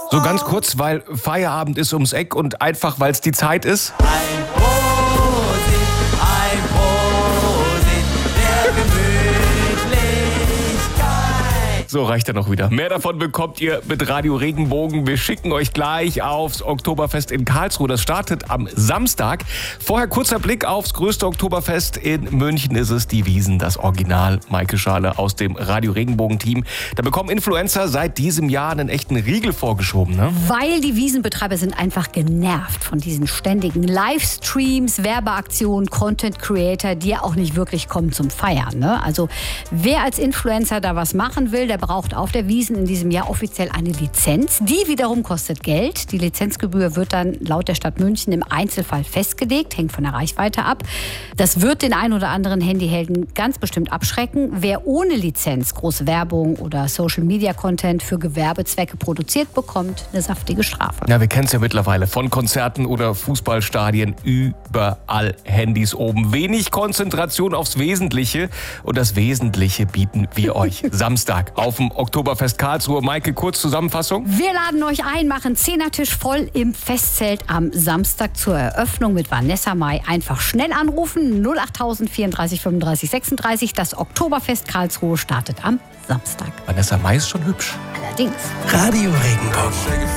So ganz kurz, weil Feierabend ist ums Eck und einfach, weil es die Zeit ist. Ein Prosit der Gemütlichkeit. So reicht er noch wieder. Mehr davon bekommt ihr mit Radio Regenbogen. Wir schicken euch gleich aufs Oktoberfest in Karlsruhe. Das startet am Samstag. Vorher kurzer Blick aufs größte Oktoberfest in München ist es die Wiesn, das Original Maike Schale aus dem Radio Regenbogen-Team. Da bekommen Influencer seit diesem Jahr einen echten Riegel vorgeschoben, ne? Weil die Wiesenbetreiber sind einfach genervt von diesen ständigen Livestreams, Werbeaktionen, Content Creator, die ja auch nicht wirklich kommen zum Feiern, ne? Also wer als Influencer da was machen will, der braucht auf der Wiesn in diesem Jahr offiziell eine Lizenz. Die wiederum kostet Geld. Die Lizenzgebühr wird dann laut der Stadt München im Einzelfall festgelegt, hängt von der Reichweite ab. Das wird den ein oder anderen Handyhelden ganz bestimmt abschrecken. Wer ohne Lizenz große Werbung oder Social-Media-Content für Gewerbezwecke produziert, bekommt eine saftige Strafe. Ja, wir kennen es ja mittlerweile von Konzerten oder Fußballstadien. Überall Handys oben. Wenig Konzentration aufs Wesentliche. Und das Wesentliche bieten wir euch Samstag auf dem Oktoberfest Karlsruhe. Maike, kurz Zusammenfassung. Wir laden euch ein, machen Zehnertisch voll im Festzelt am Samstag zur Eröffnung mit Vanessa Mai. Einfach schnell anrufen, 08000 34 35 36. Das Oktoberfest Karlsruhe startet am Samstag. Vanessa Mai ist schon hübsch. Allerdings. Radio Regenbogen.